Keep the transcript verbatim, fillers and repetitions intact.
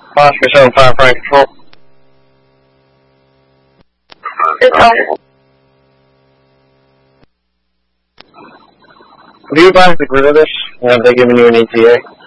Oscar seven five, Frank Control. Have you advised the grid of this? Have they given you an E T A?